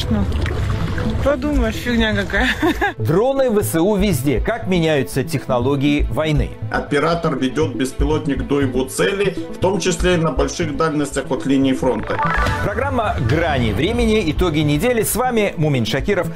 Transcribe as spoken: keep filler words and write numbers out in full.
конечно. Подумаешь, фигня какая. Дроны ВСУ везде. Как меняются технологии войны? Оператор ведет беспилотник до его цели, в том числе на больших дальностях от линии фронта. Программа «Грани времени». Итоги недели. С вами Мумин Шакиров.